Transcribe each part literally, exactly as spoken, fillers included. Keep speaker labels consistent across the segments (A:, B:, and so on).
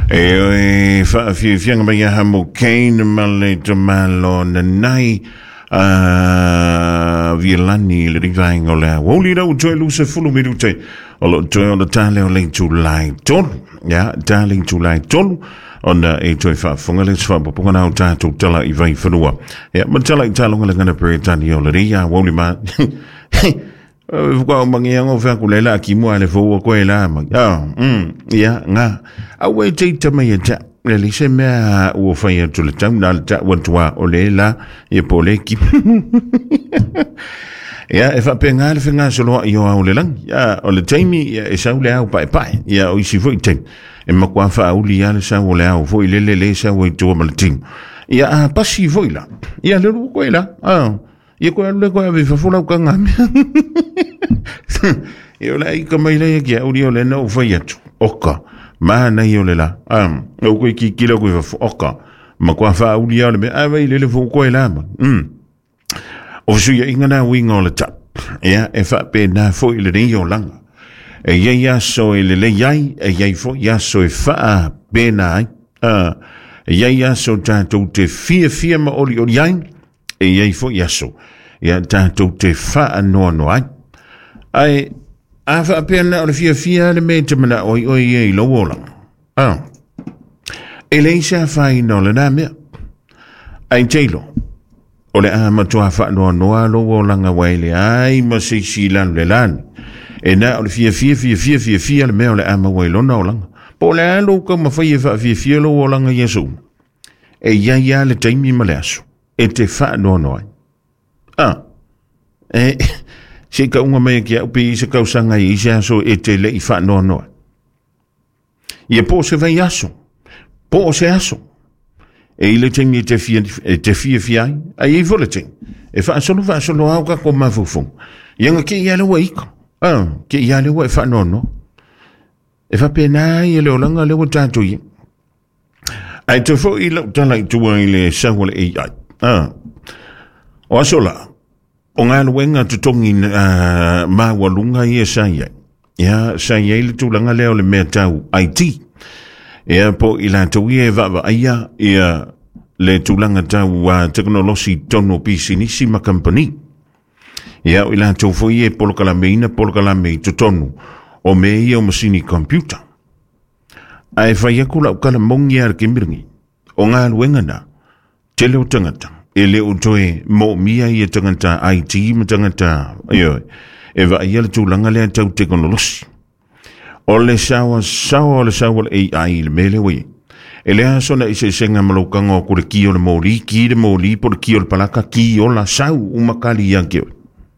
A: E fa fi fianga mai ha mo kain male to malo na nai a violani le rivainga le woli ra utoi lu se fulu mi utoi o lo toi o le tale o le July ton ya darling July ton on e toi fa fonga le swa po ngana o tatu tala i vai fanua ya ma tala i tala ngala ngana pre tani o le ria woli ma kwa mangiango fa kulela ki mo ale fo ko ela ma ya mm ya nga awe te tama ya ta le se me o fa ya tu le tam na ta wantwa o le la e pole ki ya e fa pengal finga solo yo o le lang ya o le taimi ya e sa le au pai pai ya o si fo te e ma kwa fa o li ya le sa o le au fo le le le sa o tu ma le tim ya pa si fo la ya le ko ela ah ye ko le ko ave fa fula ka ngami yo la i kama ile ya o le no fa yatu oka ma na yo le la am o ko ki ki le ko fa oka ma ko fa o le me ave ile le fo ko ela mm o su ya ingana winga le tap ya e fa pe na fo ile ni yo langa e ya ya so ile le yai e ya fo ya so e fa pe na ah ya ya so ta to te fie fie ma o le yai e yai fo yaso ya tanto te fa no no ai ai a fa pena o fia fia le me te mana oi oi e lo wola ah Elisa fa no le na me ai telo o le ama to fa no no lo wola nga waile ai ma se silan le lan e na o fia fia fia fia fia fia le me o le ama wailo no lang po le lo ko ma fa fia fia fia lo wola nga yesu e ya ya le taimi malaso e te wha no noi. Ah, e, se ka unga mea kia upi i se kausanga i se aso e te le i wha no noi. Ie po se vai aso, po se aso. E i le tengi te fia, te fia fiai, a i vola tengi. E wha solo wha solo au ka ko mawufung. Ianga ke ia le wa ika. Ah, ke ia le wa e wha no no. E wha pena i le olanga le wa tātu i. Ai te fo i lau tala i tua i le sawale e ai. Ah. O asola, o ngā luenga tutongi uh, mā walunga i e saia. Ia, saia i le tūlanga leo le mea tau I T. Ia, po i la tau i e vava aia, ia le tūlanga tau uh, teknolosi tono pisinisi ma company. Ia, i la tau fo i e polokalameina, polokalameina tutonu, o me i o masini computer. Ai whai akula o kala mongi ar kimiringi, o ngā luenga na, te leo tangata, e leo toe mo mia i e tangata I T ma tangata, ayo, e wa ia le tūlanga lea tau teknolosi. O le sawa, sawa o le sawa le A I le mele wei. E lea sona i se senga malokanga o kore ki o le mōri, ki le mōri, por ki o le palaka, ki o la sau umakali i anke.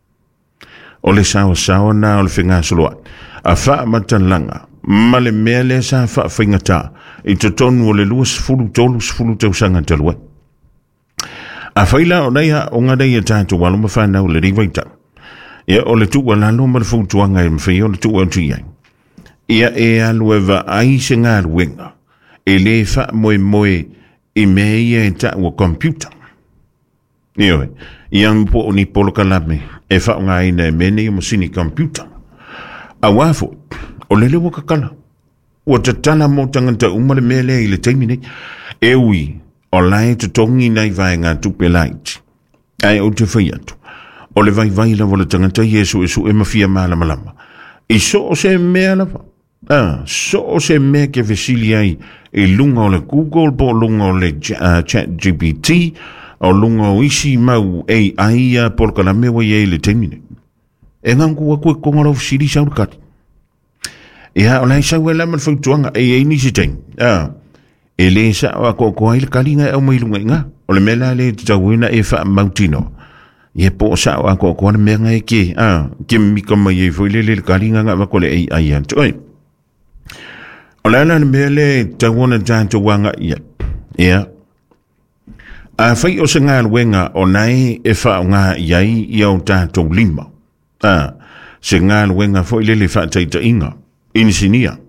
A: O le sawa sawa na o le whenga soloa. A wha matalanga, ma le mea lea sa wha whaingata, i te tonu o le luas fulu tolus fulu tau sanga talua. A whaila o nei ha o ngadei e tātou walo ma whanau le riwaita. Ia o le tua lalo ma le fautuanga e mwhai o le tua o tuiai. Ia e alue wa ai se ngā ruenga. E le wha moe moe i mea ia e ta ua computer. Ioe, ia mpo o ni polo kalame e wha o ngā ina e mene i masini computer. A wafo, o le lewa kakala. Ua tatana mo tangata umale mea lea i le teimine. E ui, o lai te tongi nei vai ngā tupe light. Ai o te whaiatu. O le vai vai la wala tangata Yesu e su e mawhia malama lama. I so o se mea lava. Ah, so o se mea ke vesili ai e lunga o le Google, po lunga o le uh, chat G P T, o lunga o isi mau A I a porka la mewa i e le teimine. E ngangu a koe kongaro fisili saurukati. E ha o lai sau e laman whautuanga e e nisi tein. Ah, e le sa o a ko ko ai le kalinga e o mai lunga inga. O le mela le tawina e wha mautino. Ie po sa o a ko ko le menga e ke. Ah, ke mika mai e fo le le kalinga nga wako le A I anto. Oi. O le ana le mele tawona tanto wanga ia. Ia. A whai o se ngā luenga o nai e wha o ngā iai i au tātou lima. Ah, se ngā luenga fo i lele wha taita inga. Inisinia.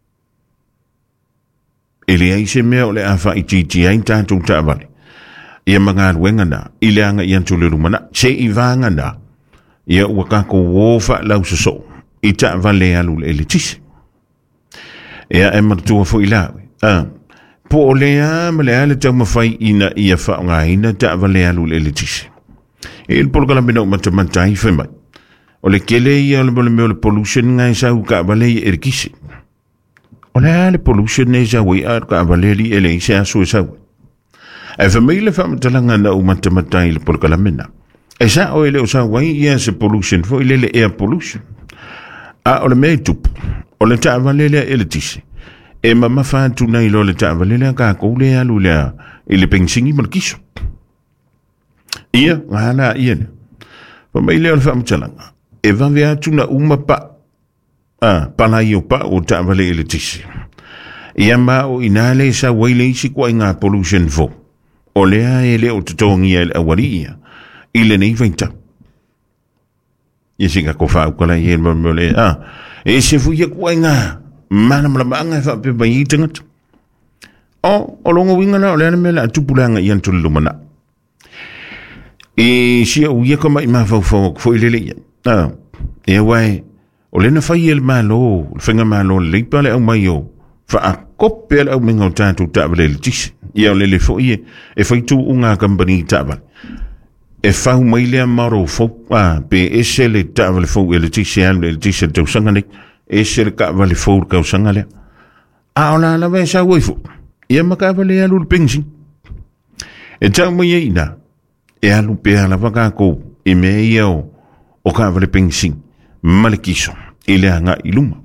A: E le ai se mea o le a wha i titi ai tātou tāwale. Ia mga luenga na, i le anga i antu le rumana, se i vanga na, ia ua kako wofa lau sa so, i tāwale alu le le tisi. Ia e maratua fo i lawe, Ah, po o lea ma lea le tau mawhai ina ia whaonga ina ta avalea lu le le tisi. E il polka la bina o matamantai whemai. O le kele ia o le mole meo le pollution ngai sa u ka avalea e rikisi. O lea le pollution ne sa wei ar ka avalea li ele se asu e sa wei. E whamai le whamatalanga na u matamantai le polka la mina. E sa o ele o sa wei ia se pollution fo ile le air pollution. A o le mea tupu. O le ta avalea e le tisi. E mama whātu nei lo le ta avalea ka koule alu lea i le pengsingi mal kiso. Ia, ngana ia ne. Whamai leo le whamatalanga. E wawe atu na uma pa. Ah, pala i o pa o ta avalea e le tisi. Ia ma o inale sa waile isi kwa inga pollution fo. O lea e leo tutongi e awari ia. I le nei vaita. Ia singa ko whaukala i e mamole. Ah, e se fuia kwa inga. Mana mala manga fa pe bai tingat. O o longo winga na o le mela tupulanga i antu lumana. E sia u ia kama i ma fa fa fo ile le. Ah, e wai o le na fa il malo, finga malo le pale au mai o. Fa a kopel au mingo tatu tabale le tis. Ia le le fo ie e fa tu unga company tabal. E fa mai le maro fo a pe ese le tabale fo le tis le tis te sangane. E se ka vale fo ka usanga le a ona la ve sa wifu ia maka vale alu pingsi e tau mo ina e alu pe ala vaka ko e me ia o ka vale pingsi malikiso ile anga iluma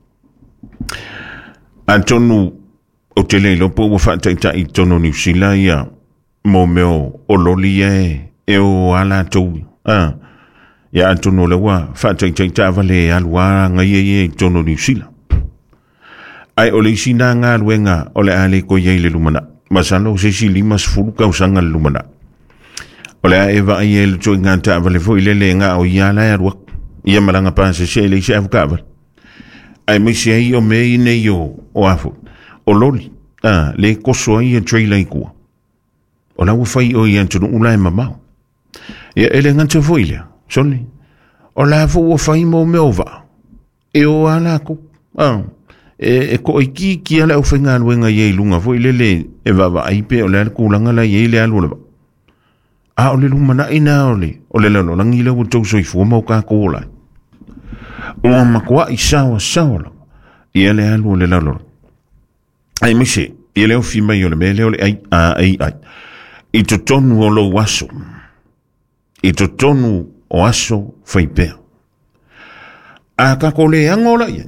A: antonu o tele lo po fa ta ta i tono ni sila ia mo meo o lolie e o ala to ah ya antono le wa fa teng teng ta vale alwa nga ye ye tono ni sila ai ole sina nga luenga ole ale ko ye le lumana masano se si limas fulu ka usanga lumana ole eva ye le to nga ta vale fo ile le nga o ya la ya wa ye malanga pa se se le se afka ai mi se yo me ne yo o afu o loli ah le koso ye trailer ku ola wo fai o ye antono ulai mama ye ele nga te foile Soni, o la fo o fai mo me ova. E o ala ko. Ah, e, e ko iki ki ala o fenga luenga ye lunga fo ilele e vava aipe o le kulanga la ye le alu le. Ah, o le luma na ina o le. O le lano langi le o tau soi fo mo ka ko la. O ma kwa i sawa sawa. Ye le alu le lalo. Ai mise, ye le o fima yo le me le o le ai ai ai. I to tonu o lo waso. I to tonu o aso fai pea. A ka kole angola ia.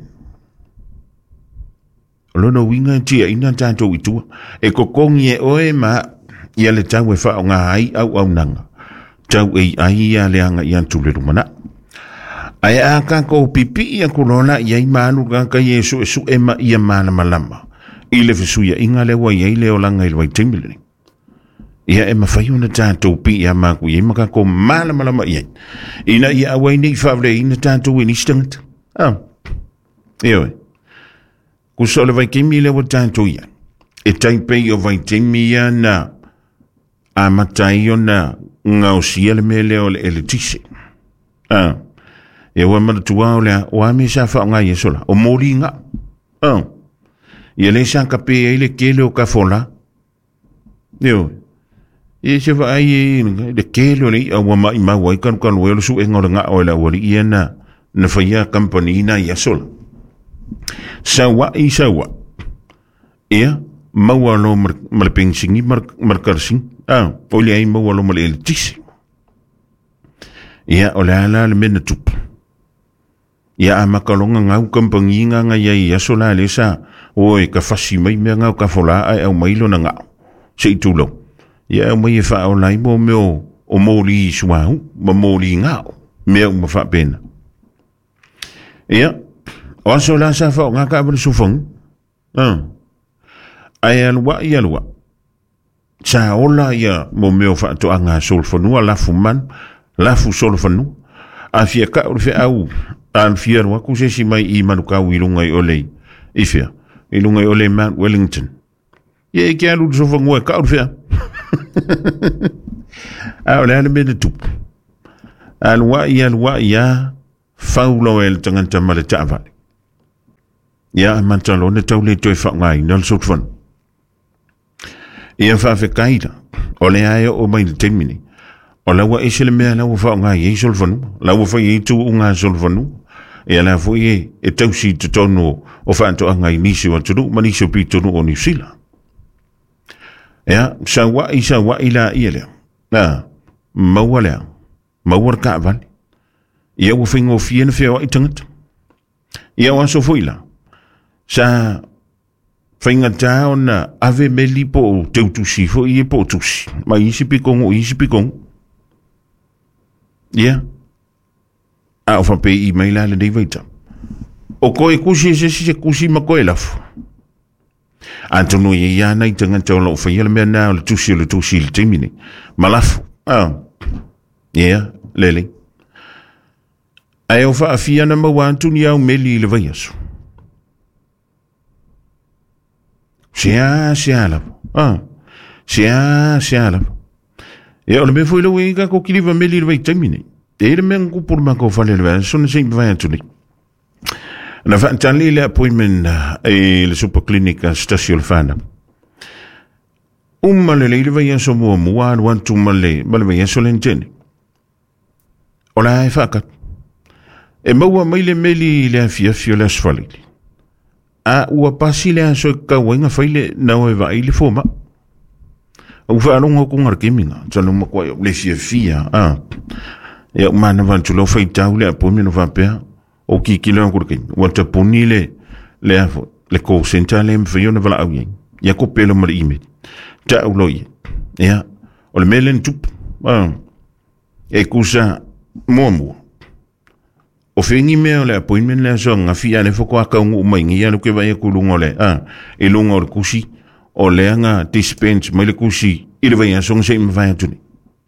A: Lono winga tia ina tato itua. E kokongi e oe ma ia le tau e whao ngā ai au au nanga. Tau e ai ia le anga i antu le rumana. Ai a ka ko pipi ia kolona ia i manu ka Yesu e su ema ia mana malama. I le fesuia inga le wa ia i le o langa i le waitimilini. Ia e mawhai ona tātou pi ia māku ia maka ko mana malama ia. Ina ia awai nei whawle ina tātou e nistangata. Ah. Ia oi. Ko so le vai kemi le wa tātou ia. E taipei o vai temi ia na a matai o na ngau sia le me leo le ele tise. Ah. Ia wa maratua o lea o ame sa whao ngai e sola. O mori nga. Ah. Ia le sa ka pe e le kele o ka fola. Ia oi. E se va ai de kelo ni a wa mai ma wa kan kan wa su e ngora nga o la wa i na na fa ya company na ya sol sa wa i sa wa e ma wa lo mar pensingi mar markar sing ah o le ai ma wa lo mal el tisi ya o la la le men tup ya ma ka lo nga company nga nga ya ya sola le sa o e ka fasi mai me nga ka fola ai au mai lo na nga se tu lo ia mai fa o lai mo me o moli suau ma moli ngao me ma fa pena ia o so la sa fa nga ka bel sufong ah ai alwa ia alwa cha ola ia mo me fa to anga sol fonu la fuman la fu sol fonu a fia ka o fe au an fia wa ku se si mai i manuka wilunga i ole i fia i lunga i ole Mount Wellington ye ke alu sufong wa ka o fia a le me de tup alwa ia alwa ia faulo el tanganta male tava ya mantalo ne tau le toi fa ngai nal sot fon ia whawhekaira, o le aia o mai le temini, o laua ese le mea laua wha o ngā i sol vanu, laua wha i tu o ngā sol vanu, e ala fo i e tausi te tono o whanto a ngai nisi o tunu, ma nisi o pi tunu o New Zealand. Ea, sa wa i sa wa i la i lea, na, maua lea, maua ka vale, ia ua whingo fia na whia i tangata, ia wa so fuila, sa whainga tā o na ave me li po o teu tusi, fo i e po tusi, ma isi pikongo, isi pikongo. Ia. A o whape i mai la le dei waita. O koe kusi e sesi se kusi ma koe lafu. Antono i ia nei tanga tau lo whaia le mea nā o le tusi o le tusi le timini. Ma lafu. Ah. Ia, lele. Ai o wha a fia na mawa antuni au meli le vaiasu. Sia, sia lafu. Ah. Sia, sia lafu. E o le me fwilo e ka ko kiliva meli le waita timini. E le mea ngupur mako whale le wea, sona sei mwai antuni. Na whaantali le appointment e le super clinic a Stasio le whana. Uma le leile vai aso mua mua aruan tuma le, ma le vai aso le ntene. O la e whakat. E maua mai le meli le afia fio le asfalili. A ua pasi le aso e kawainga whaile na oe vai le foma. Au whaalonga ko ngarkeminga, tano makwa le fia fia, ah. E mana vantu lo fai tau le appointment of apea o ki ki le ngurke wa te poni le le afo le ko senta le mfio na vala au ya ko pelo mar email ta u lo ye ya o le melen tup ah e kusa momo o fengi me le appointment le so nga fia le fo ko ka u mai ngia lo ke va e kulungo le ah e lungo le kusi o le nga dispense mai le kusi ile va ya so se mva ya tuni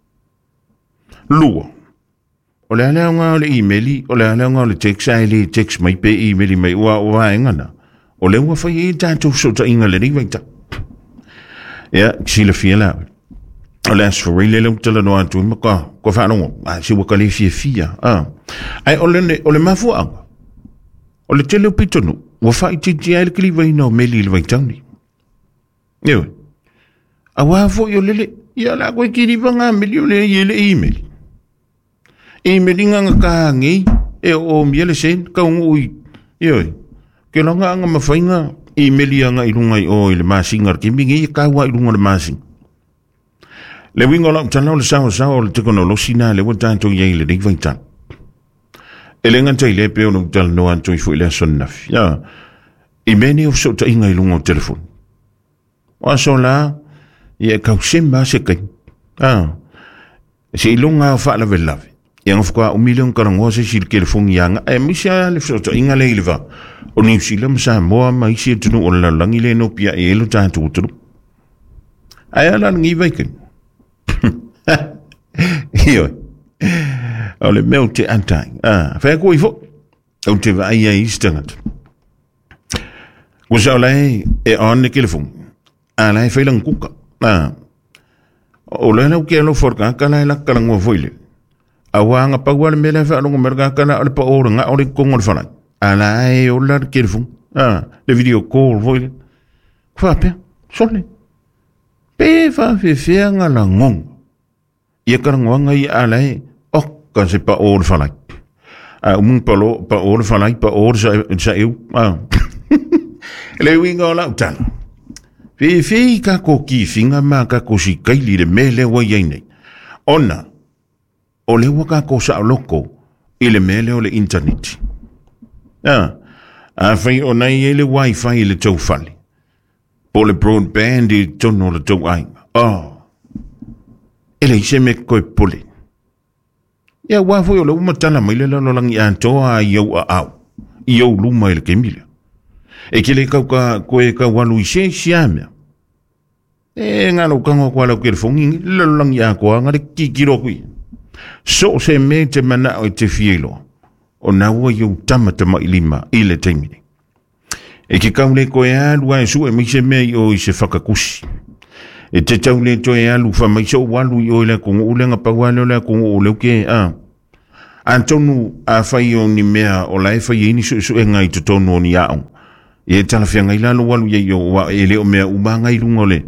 A: luo o le alea ngā o le e-maili, o le alea ngā o le text, ai le text mai pe e-maili mai ua ua e ngana. O le ua whai e tātou sota inga le riwaita. Ea, si le fia la. O le asfari le lau tala no atu ima ka, ko whanongo, a si waka le fia fia. Ai, o le o le mafua anga. O le tele o pitonu, ua whai titi ai le kili waina o meli le waitauni. Ewe. A wafo i o lele, ia la koe kiri wanga meli o le i le e-maili. E me ringa nga ka ngi e o miele sen ka ngui yoi ke longa nga mawhainga e me lianga i runga i o i le masinga ki mingi i ka wa i runga le masing le wingo la tana le sao sao le teknolosi na le wata to ye le dik vaita e le ngata i le pe ono tal no anto i fu le sonna ya i meni of so ta inga i runga o telefon wa so la ye ka semba se kai ah se i lunga fa la velave yang fukwa umilion karango se sil telefon yang e misia le foto inga le ilva o New Zealand sa mo mai se tunu o la langi le no pia e lo ta tu tu ai ala ngi vai ken io o le melte antai ah fa ko ifo o te vai ai stangat ko sa lai e on le telefon ala e felang kuka ah o le no ke lo forka kala la kalango foile awanga pagwal mele fa no merga kana al pa ora nga ori kongol fana ala e o la telefon ah le video call voile kwa pe sole pe fa fe fe nga la ngong ye kar ngwanga i ala e o ka se pa or fana a un palo pa or fana pa or sa sa eu ah le winga la utan fe fe ka ko ki finga ma ka ko si kai li de mele wa yene ona o le waka ko sa loko i le mele o le internet. Ah, a fai o nei e le wifi i le tau fale. Po le broadband i tono le tau ai. Oh, e le ise me koe pole. Ia wafo i o le umatala mai le lalolangi antoa i au a au. I au luma i le kemile. E ke le kau ka koe ka walu i se siamea. E ngalo kango kwa lau kere fongi lalolangi a koa ngare kikiro kui. So se me te mana o te fielo o na ua iau tamata mai lima i le teimini. E ke kaule ko e alu a e su e mi se mei o i se whakakusi. E te taule to e alu wha mai so walu i o le kongo ulenga pawale o le kongo o leuke a. Antonu a whai o ni mea o lai whai ini su su e ngai te tonu o ni ao. E tala whianga i lalo walu i o wa e leo mea umanga i lunga le.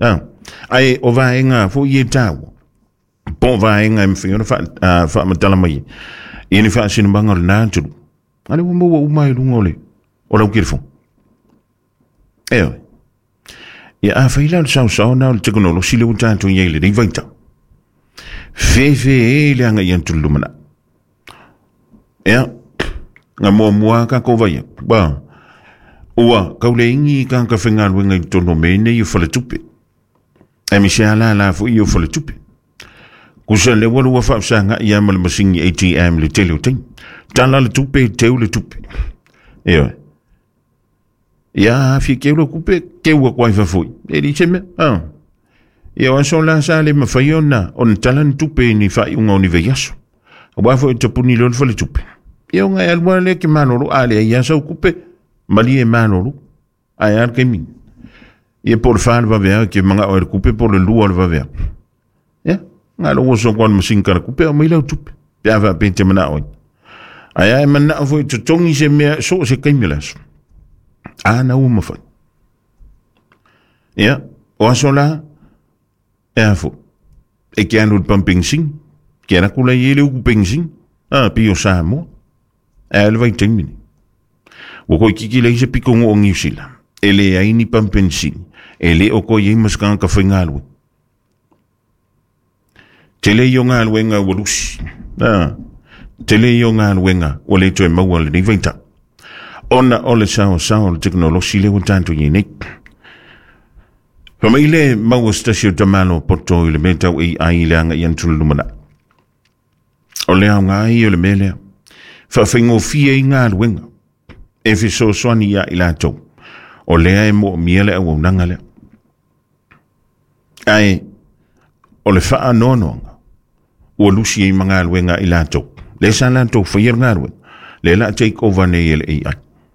A: ai o va enga fo ye tau po va enga mfiona fa fa matala mai ini fa sin bangal na tu ale mo mo mai lu ngole o la kirfo eh ya a fa ila sa sa na le teknologi le uta tu yele ding vaita fe fe le anga yan tu lumana ya nga mo mo ka ko vai ba ua kaule ingi ka ka fenga lu ngai to no me ne yu fa le tupe e mi shala la fu yu fa le tupe kusa le walu wa fa sanga ya mal masingi A T M le tele uting tala le tupe te le tupe e ya fi ke lo kupe ke wa kwa fa fu e di cheme ah ya wa so la sa le ma fa yona on talan tupe ni fa un oni ve yaso wa fo te puni lo fa le tupe yo nga al wa le ke manolo ale ya so kupe mali e manolo ayar ke min e por fa va ver que manga o kupe por le lu va ver ya nga lo so kon machine kar kupe o mai lo tupe ya va pente mana o aya mana fo te tongi se me so se kemilas ana uma fa ya o sola e fo e que anu pumping sing que era kula yele u pumping ah pio samo el vai termini o ko kiki le se piko ngo ngi sila ele ai ni pumping sing ele o ko yimas kan ka fingalu tele yonga alwenga wolusi ah tele yonga alwenga wole to ma wole ni venta ona ole sao sao teknologi le tanto yini fa ile ma wo stasio tamano porto ile meta i ai langa yantul lumana ole nga i ole mele fa fingo fie nga alwenga e fi so swani ya ilato ole ai mo miele e wo nangale ai ole fa anono o lusi e mga alwenga ilato le salanto fire ngarwe le la take over ne ele ai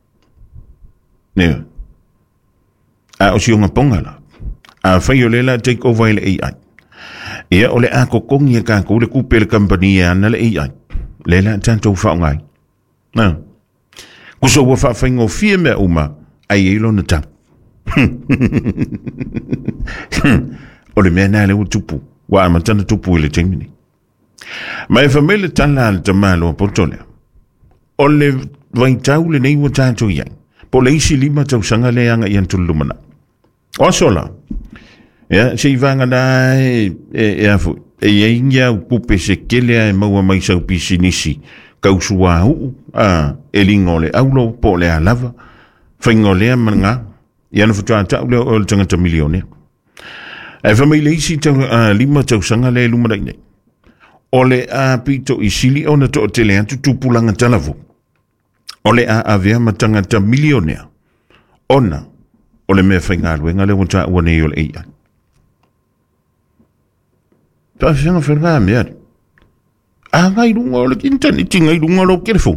A: ne a o siunga pongala a fayo le la take over ele ai ia ole a ko kongi ka ko le kupel company na le ai le la tanto fa ngai na ku so wa fa fingo fie me uma ai elo na ta ole me na le utupu wa matana tupu ile temini mai famile tala te malo potole ole vai taule nei wo tanto yang polisi lima tau sanga le anga yan tulumana o sola ya se vanga na e e afu e yenga pupe se kele e maua mai sa pisinisi kausua u a elingole aulo pole alava fingole manga yan fu tata le o tanga ta milione e famile isi tau lima tau sanga le lumana nei ole a pito isili ona to tele antu tupulanga talavu ole a avea matanga ta milionea ona ole me fainga luenga le wata wane yole ia ta fanga ferra mer a ngai lunga ole internet ngai lunga lo kerfo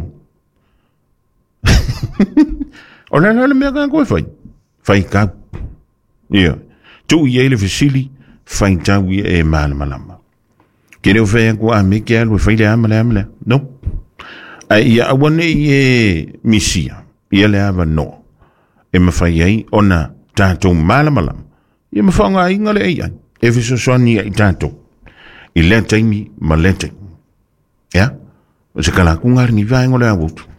A: ole na le me ga ko fai fai ka ia tu yele fisili fai ta wi e mal malama kene o fai ko a me ke alwe fai le amale amale no ai a wane e misia ia le ava no e ma fai ai ona tato malamala ia ma fanga inga le ai e fiso soani ai tato i le taimi ma le taimi ya o se kala kungar ni vai ngole avutu